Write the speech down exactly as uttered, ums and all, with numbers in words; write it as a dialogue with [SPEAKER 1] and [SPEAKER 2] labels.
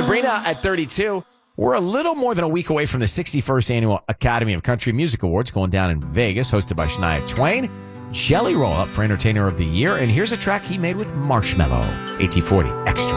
[SPEAKER 1] Sabrina at thirty-two. We're a little more than a week away from the sixty-first Annual Academy of Country Music Awards going down in Vegas, hosted by Shania Twain. Jelly Roll up for Entertainer of the Year, and here's a track he made with Marshmello. eighteen forty Extra.